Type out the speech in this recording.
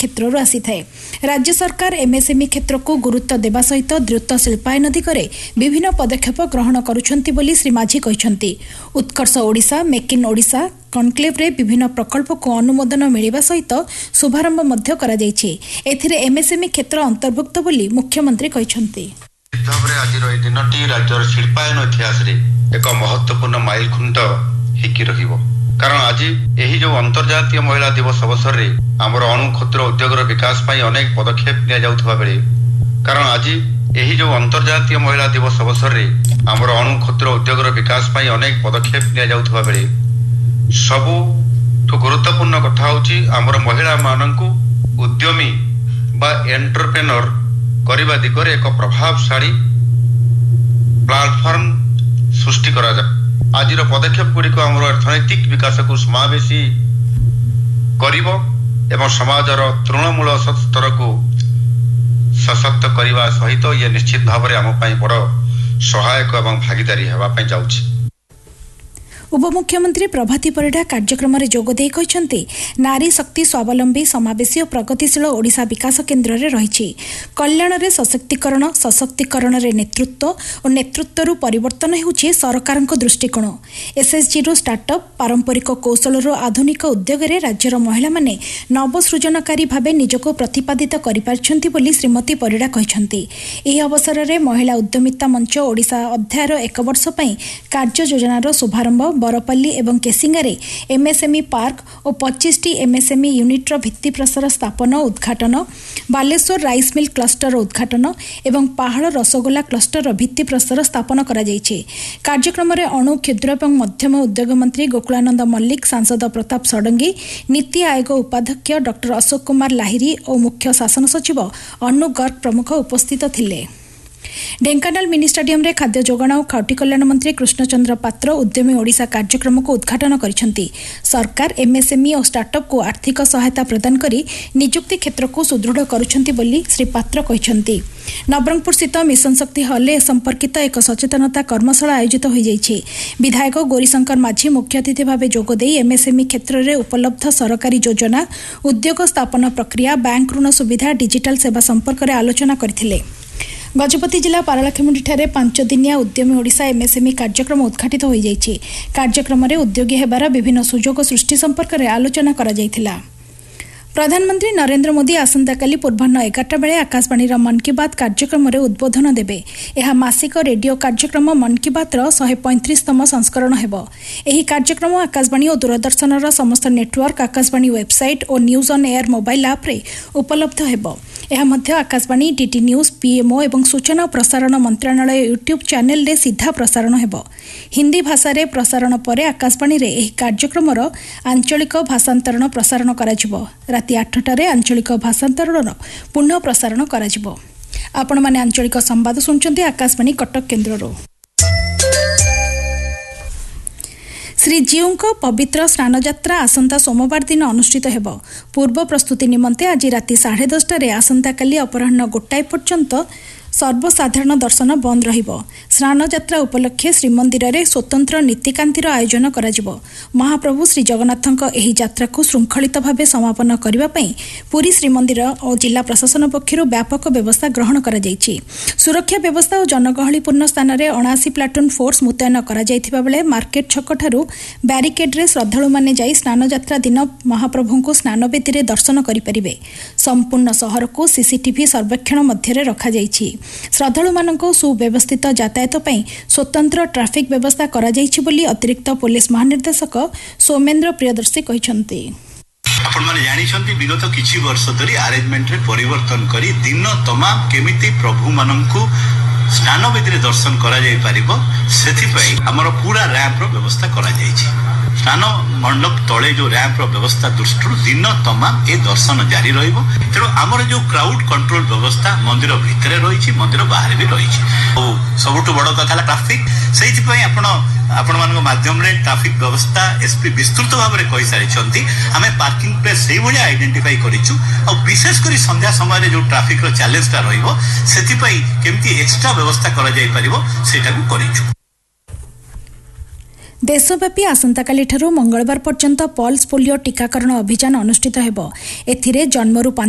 क्षेत्रରୁ ଆସିଥାଏ। राज्य सरकार एमएसएमई क्षेत्र को गुरुत्व देवा सहित द्रुत शिल्पायन दिगरे विभिन्न पदक्षेप ग्रहण करुछंती बोली श्री माझी कहिसंती। उत्कर्ष Odisha make in Odisha conclave रे विभिन्न प्रकल्प को अनुमोदन मिलिबा सहित शुभारंभ मध्य करा जायछि। एथिरे एमएसएमई क्षेत्र अंतर्भुक्त बोली मुख्यमंत्री कहिसंती। आज दिनटी राज्यर शिल्पायन इतिहास रे एक महत्वपूर्ण माइलखुंट हिकी रहिबो। कारण आज यही जो अंतर्जातीय महिला दिवस अवसर रे हमर अणु क्षुद्र उद्योग विकास पाई अनेक पदक्षेप निया जाउथबा बेले कारण आज यही जो अंतर्जातीय महिला दिवस अवसर रे हमर अणु क्षुद्र उद्योग विकास पाई अनेक पदक्षेप निया जाउथबा बेले सबु गुरुत्वपूर्ण कथा होची हमर महिला माननकु उद्यमी बा एंटरप्रेन्योर करबा दिगरे एक प्रभावशाली प्लेटफॉर्म सृष्टि करा जा। आज पदक्षेप गुड़िक आम अर्थनैतिक विकास को समावेशी करिबो एवं समाजर तृणमूल स्तर को सशक्त करने सहित ये निश्चित भाव में आम बड़ सहायक एवं भागीदारी होगापी जाउछि। उपमुख्यमंत्री प्रभाती परिडा कार्यक्रम में जोगदे कहते नारी शक्ति स्वावलंबी समावेशी और प्रगतिशील ओडिशा विकास केन्द्र में रही कल्याण रे सशक्तिकरण रे नेतृत्व और नेतृत्व परिवर्तन होउछि सरकार दृष्टिकोण। एसएसजी रू स्टार्टअप पारंपरिक कौशल आधुनिक उद्योग रे राज्यर महिला माने नवसृजनकारी भावे निजको प्रतिपादित करिपारछंती बोली श्रीमती परिडा कहछंती। एही अवसर में महिला उद्यमिता मंच ओडिशा अध्यायर 1 वर्ष पई कार्य योजनार शुभारंभ बरपल्ली एवं केसिंगारे एमएसएमई पार्क और 25टी एमएसएमई यूनिट्र भित्तिप्रस्तर स्थापन उद्घाटन बालेश्वर राइस मिल क्लस्टर उद्घाटन एवं पहाड़ रसगोला क्लस्टर भित्तिप्रस्तर स्थापन करा जायछि। कार्यक्रम में अणु क्षुद्र एवं मध्यम उद्योग मंत्री गोकुलानंद मल्लिक सांसद प्रताप षडंगी नीति आयोग उपाध्यक्ष डॉक्टर अशोक कुमार लाहिरी और मुख्य शासन सचिव अनु गर्ग प्रमुख उपस्थित थिले। ढेंकानाल मिनी स्टाडियम रे खाद्य जोगाण और खाउटी कल्याण मंत्री कृष्णचंद्र पात्र उद्यमी ओडिशा कार्यक्रम को उद्घाटन करिसेंती। सरकार एमएसएमई और स्टार्टअप को आर्थिक सहायता प्रदान करी नियुक्ति क्षेत्र को सुदृढ़ करुछंती बोली श्री पात्र कहिसंती। नवरंगपुर स्थित मिशन शक्ति हॉल ए संपर्कित एक सचेतनता कर्मशाला आयोजित हो जाइछि। विधायक गौरीशंकर माझी मुख्य अतिथि भाव जोगदे एमएसएमई क्षेत्र में उपलब्ध सरकारी योजना उद्योग स्थापना प्रक्रिया बैंक ऋण सुविधा डिजिटल सेवा संपर्क में आलोचना करथिले। गजपति जिला पारलाखेमुंडी 5 दिनिया उद्यमी ओडिशा एमएसएमई कार्यक्रम उद्घाटित हो जाइछि। कार्यक्रम में उद्योगी हेबार विभिन्न सुजोग सृष्टि संपर्क में आलोचना करा जाइथिला। प्रधानमंत्री नरेंद्र मोदी आसंताकाली पूर्वाह्न 11टा बेले आकाशवाणी मन की बात कार्यक्रम में उद्बोधन देबे। यह मासिक रेडियो कार्यक्रम मन की बात 135तम संस्करण हेबो। एही कार्यक्रम आकाशवाणी और दूरदर्शन समस्त नेटवर्क आकाशवाणी वेबसाइट और news on air mobile app रे उपलब्ध हेबो। यह मध्य आकाशवाणी डीटी न्यूज पीएमओ एवं सूचना और प्रसारण मंत्रालय यूट्यूब चैनल रे सीधा प्रसारण हेबो। हिंदी भाषा रे प्रसारण परे आकाशवाणी रे एही कार्यक्रम आंचलिक भाषांतरण प्रसारण कराजिबो। राति 8टारे आंचलिक भाषांतरण पुनः प्रसारण कराजिबो। आपण माने आंचलिक संवाद सुनचंती आकाशवाणी कटक केन्द्ररो। श्रीजीउଙ୍କ पवित्र स्नान यात्रा आसंता सोमवार दिन अनुष्ठित हेबो। पूर्व प्रस्तुति निमंते आज राति 10:30 आसंताकाली अपराह्न 1 पर्यंत सर्वसाधारण दर्शन बंद रहिबो। स्नान यात्रा उपलक्षे श्रीमंदिर रे स्वतंत्र नीतिकांतिर आयोजन कराजिबो। महाप्रभु श्री जगन्नाथଙ୍କ एही यात्रा को श्रृंखलित भावे समापन करिबा पई पुरी श्रीमंदिर और जिला प्रशासन पक्षरु व्यापक व्यवस्था ग्रहण करा जायछि। सुरक्षा व्यवस्था और जनगहलीपूर्ण स्थान रे 79 प्लाटून फोर्स मुतयन करा जायथिबा बेले मार्केट छक ठारू बैरिकेड रे श्रद्धालु माने जाई स्नान यात्रा दिन महाप्रभुଙ୍କୁ स्नान बेदी रे दर्शन करि परिबे। संपूर्ण शहर को सीसीटीवी सर्वेक्षण मध्य रे रखा जायछि। श्रद्धालु माननको सुव्यवस्थित यातायात पई स्वतंत्र ट्रैफिक व्यवस्था करा जायछि बोली अतिरिक्त पुलिस महानिर्देशक सोमेन्द्र प्रियदर्शी कहिसंती। आपण माने जानि छंती विगत किछि वर्ष धरि अरेंजमेंट रे परिवर्तन करी दिन तमाम केमिति प्रभु माननको स्नान बेदी रे दर्शन करा जाय परिबो सेथि पई हमर पूरा रैंप रो व्यवस्था करा जायछि। स्नान मंडप तले जो रैंप रो व्यवस्था दृष्टि दिन तमाम ए दर्शन जारी रहिबो। तेरो हमर जो क्राउड कंट्रोल व्यवस्था मंदिर भितरे रहिछि मंदिर बाहर भी रहिछि। ओ सबटु बड़ कथा ट्रैफिक सेथि पई आपण मानक माध्यम रे ट्रैफिक व्यवस्था एसपी विस्तृत भाव रे कहि सारि छंती। हमें पार्किंग प्लेस सेही भली आइडेंटिफाई करिछु और विशेष करी संध्या समय रे जो ट्रैफिक रो चैलेंज ता रहिबो सेथि पई केमती एक्स्ट्रा व्यवस्था करा जाय परिबो सेटा को करिछु। देशव्यापी आसंताकाली ठारू मंगलवार पर्यंत पल्स पोलियो टीकाकरण अभियान अनुष्ठित हेबो। एथिरे जन्मरू